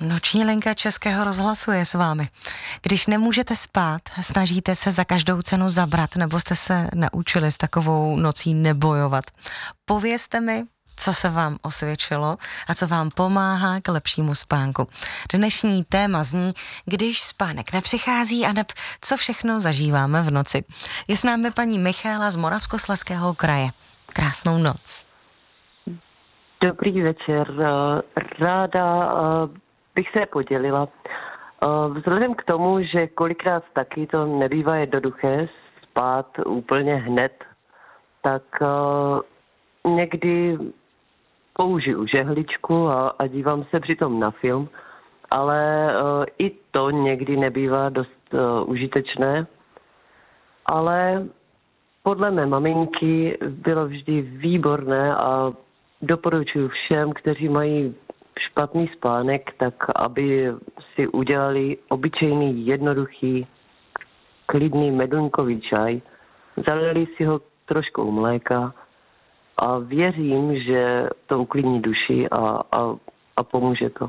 Noční linka Českého rozhlasu je s vámi. Když nemůžete spát, snažíte se za každou cenu zabrat, nebo jste se naučili s takovou nocí nebojovat. Povězte mi, co se vám osvědčilo a co vám pomáhá k lepšímu spánku. Dnešní téma zní, když spánek nepřichází a co všechno zažíváme v noci. Je s námi paní Michaela z Moravskoslezského kraje. Krásnou noc. Dobrý večer. Ráda bych se podělila. Vzhledem k tomu, že kolikrát taky to nebývá jednoduché spát úplně hned, tak někdy použiju žehličku a dívám se přitom na film, ale i to někdy nebývá dost užitečné, ale podle mé maminky bylo vždy výborné a doporučuji všem, kteří mají špatný spánek, tak aby si udělali obyčejný, jednoduchý, klidný meduňkový čaj, zalili si ho troškou mléka a věřím, že to uklidní duši a pomůže to.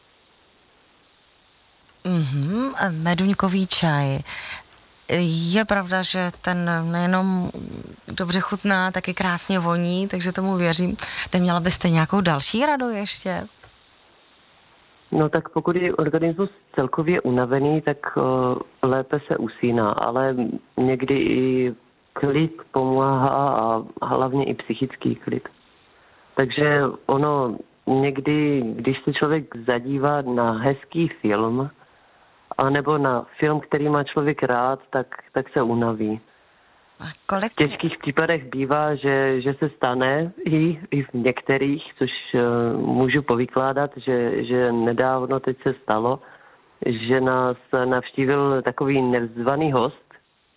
Meduňkový čaj. Je pravda, že ten nejenom dobře chutná, taky krásně voní, takže tomu věřím. Neměla byste nějakou další radu ještě? No tak pokud je organismus celkově unavený, tak lépe se usíná, ale někdy i klid pomáhá a hlavně i psychický klid. Takže ono někdy, když se člověk zadívá na hezký film, anebo na film, který má člověk rád, tak se unaví. V těžkých případech bývá, že se stane i v některých, což můžu povykládat, že nedávno teď se stalo, že nás navštívil takový nezvaný host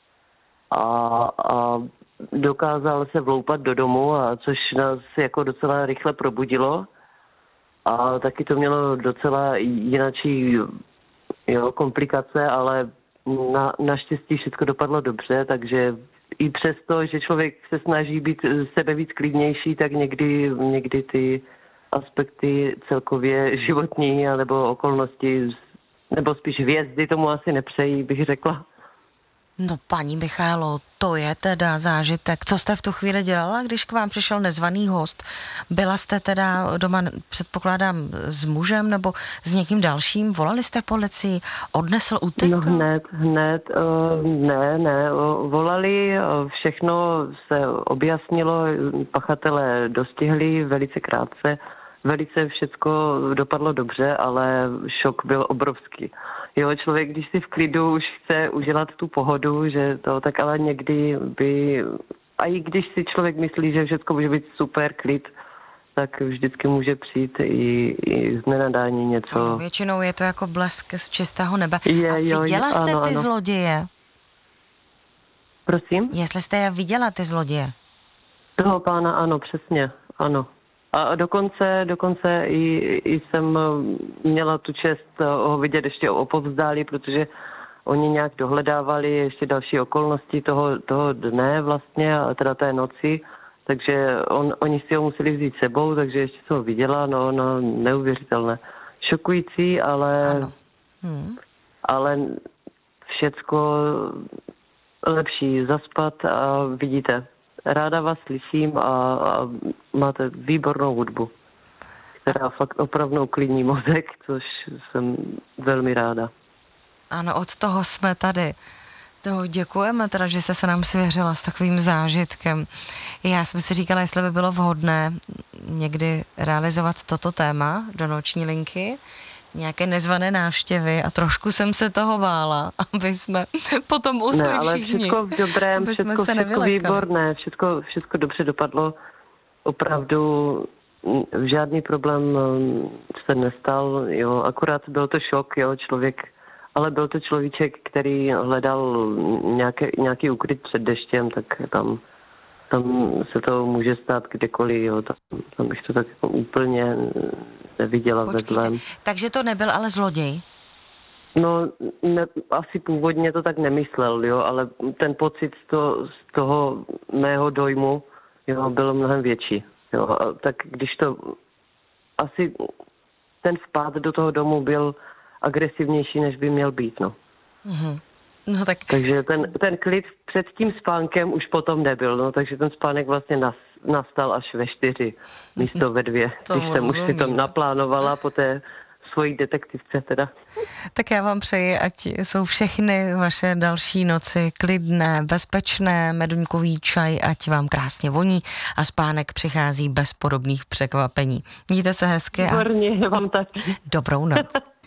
a dokázal se vloupat do domu, což nás jako docela rychle probudilo a taky to mělo docela jinačí komplikace, ale naštěstí všechno dopadlo dobře, takže i přesto, že člověk se snaží být sebe víc klidnější, tak někdy ty aspekty celkově životní nebo okolnosti, nebo spíš hvězdy tomu asi nepřejí, bych řekla. No paní Michálo, to je teda zážitek. Co jste v tu chvíli dělala, když k vám přišel nezvaný host? Byla jste teda doma, předpokládám, s mužem nebo s někým dalším? Volali jste policii? Odnesl, utekl? No hned, ne. Volali, všechno se objasnilo, pachatelé dostihli velice krátce. Velice všecko dopadlo dobře, ale šok byl obrovský. Jo, člověk, když si v klidu už chce udělat tu pohodu, že to tak ale někdy by, a i když si člověk myslí, že všechno může být super klid, tak vždycky může přijít i z nenadání něco. No, většinou je to jako blesk z čistého nebe. A viděla jste ty ano. zloděje? Prosím? Jestli jste je viděla, ty zloděje? Toho pána, ano, přesně, ano. A dokonce i jsem měla tu čest ho vidět ještě opovzdálí, protože oni nějak dohledávali ještě další okolnosti toho dne vlastně, a teda té noci, takže oni si ho museli vzít sebou, takže ještě jsem ho viděla, no neuvěřitelné. Šokující, ale všecko lepší zaspat a vidíte. Ráda vás slyším a máte výbornou hudbu, která fakt opravdu uklidní mozek, což jsem velmi ráda. Ano, od toho jsme tady. To děkujeme teda, že jste se nám svěřila s takovým zážitkem. Já jsem si říkala, jestli by bylo vhodné někdy realizovat toto téma do noční linky, nějaké nezvané návštěvy a trošku jsem se toho bála, aby jsme potom usli všichni. Ale všechno v dobrém, všechno výborné, všechno dobře dopadlo. Opravdu žádný problém se nestal, jo, akorát byl to šok, jo, člověk, ale byl to človíček, který hledal nějaký ukryt před deštěm, tak tam se to může stát kdekoliv, jo, tam bych to tak jako úplně neviděla vedle. Takže to nebyl ale zloděj? No, asi původně to tak nemyslel, jo, ale ten pocit z toho mého dojmu, jo, byl mnohem větší, jo, tak když to asi ten vpád do toho domu byl agresivnější, než by měl být, no. Mm-hmm. No tak... Takže ten klid před tím spánkem už potom nebyl, no, takže ten spánek vlastně nastal až ve 4 místo ve 2, když jsem už si to naplánovala po té svojí detektivce teda. Tak já vám přeji, ať jsou všechny vaše další noci klidné, bezpečné, meduňkový čaj, ať vám krásně voní a spánek přichází bez podobných překvapení. Mějte se hezky a Výborně, vám taky. dobrou noc.